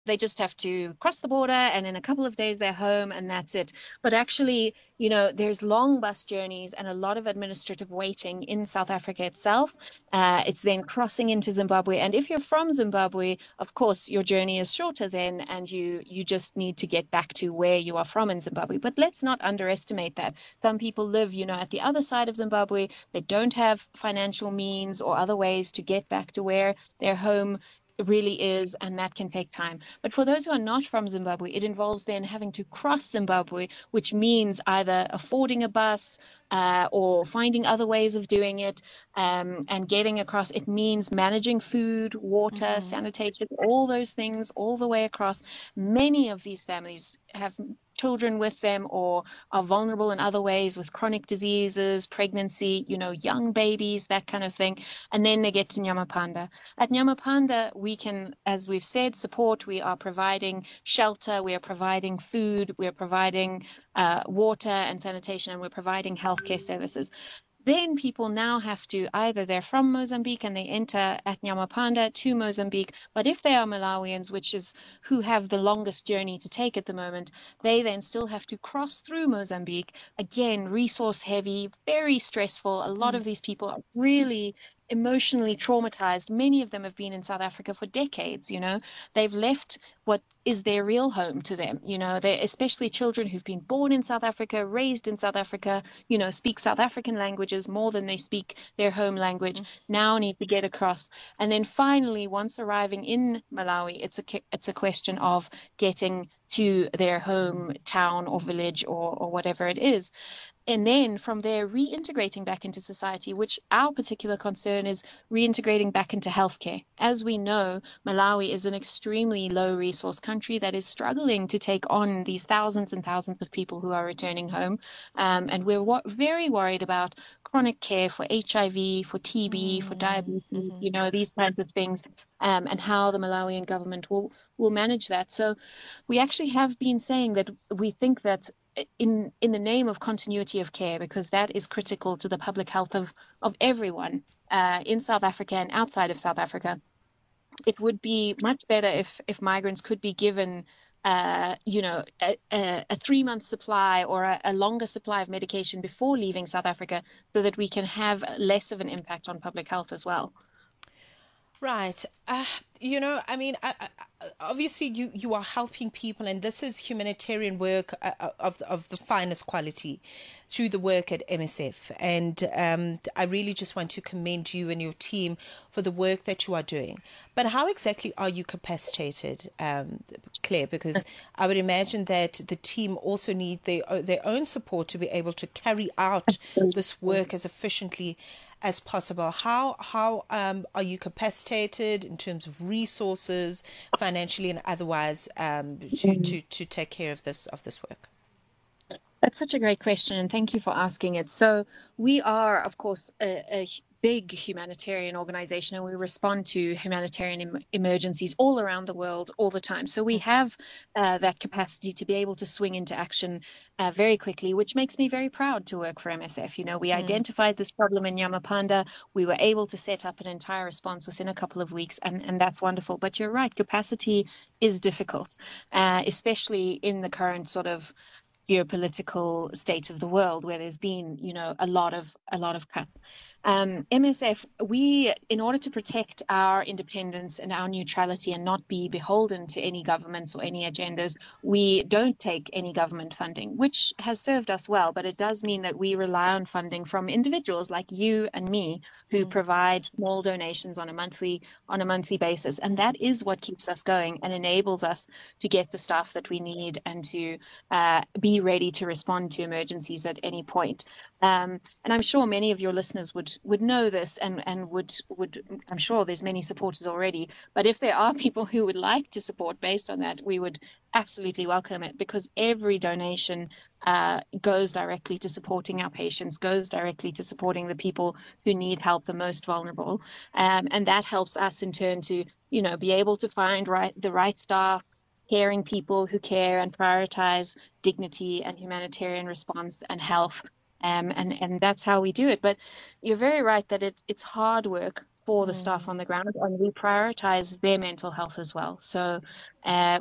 they just have to cross the border, and in a couple of days they're home, and that's it. But actually, there's long bus journeys and a lot of administrative waiting in South Africa itself. It's then crossing into Zimbabwe, and if you're from Zimbabwe, of course, your journey is shorter then, and you just need to get back to where you are from in Zimbabwe. But let's not underestimate that. Some people live, at the other side of Zimbabwe. They don't have financial means or other ways to get back to where their home really is, and that can take time. But for those who are not from Zimbabwe, it involves then having to cross Zimbabwe, which means either affording a bus or finding other ways of doing it, and getting across. It means managing food, water, sanitation, all those things all the way across. Many of these families have children with them or are vulnerable in other ways with chronic diseases, pregnancy, young babies, that kind of thing. And then they get to Nyamapanda. At Nyamapanda, we can, as we've said, support. We are providing shelter, we are providing food, we are providing water and sanitation, and we're providing healthcare services. Then people now have to, either they're from Mozambique and they enter at Nyamapanda to Mozambique, but if they are Malawians, which is who have the longest journey to take at the moment, they then still have to cross through Mozambique. Again, resource heavy, very stressful. A lot of these people are really emotionally traumatized. Many of them have been in South Africa for decades. They've left what is their real home to them. They're especially children who've been born in South Africa, raised in South Africa, speak South African languages more than they speak their home language, now need to get across. And then finally, once arriving in Malawi, it's a question of getting to their home town or village or whatever it is. And then from there, reintegrating back into society, which our particular concern is reintegrating back into healthcare. As we know, Malawi is an extremely low resource country that is struggling to take on these thousands and thousands of people who are returning home. And we're very worried about chronic care for HIV, for TB, for diabetes, these kinds of things, and how the Malawian government will manage that. So we actually have been saying that we think that in the name of continuity of care, because that is critical to the public health of everyone in South Africa and outside of South Africa, it would be much better if migrants could be given a 3-month supply or a longer supply of medication before leaving South Africa, so that we can have less of an impact on public health as well. Right. I mean, obviously you are helping people, and this is humanitarian work of the finest quality through the work at MSF. And I really just want to commend you and your team for the work that you are doing. But how exactly are you capacitated, Claire? Because I would imagine that the team also need their own support to be able to carry out this work as efficiently as possible. How are you capacitated in terms of resources, financially and otherwise, to take care of this work? That's such a great question, and thank you for asking it. So we are, of course, a big humanitarian organization, and we respond to humanitarian emergencies all around the world all the time. So we have that capacity to be able to swing into action very quickly, which makes me very proud to work for MSF. We identified this problem in Nyamapanda. We were able to set up an entire response within a couple of weeks, and that's wonderful. But you're right, capacity is difficult, especially in the current sort of geopolitical state of the world, where there's been, a lot of cuts. MSF, we, in order to protect our independence and our neutrality and not be beholden to any governments or any agendas, we don't take any government funding, which has served us well. But it does mean that we rely on funding from individuals like you and me, who provide small donations on a monthly basis, and that is what keeps us going and enables us to get the staff that we need and to be ready to respond to emergencies at any point. And I'm sure many of your listeners would know this, and would I'm sure there's many supporters already. But if there are people who would like to support based on that, we would absolutely welcome it, because every donation goes directly to supporting our patients, goes directly to supporting the people who need help, the most vulnerable, and that helps us in turn to be able to find the right staff, caring people who care and prioritize dignity and humanitarian response and health. And that's how we do it. But you're very right that it's hard work. for the staff on the ground, and we prioritize their mental health as well. So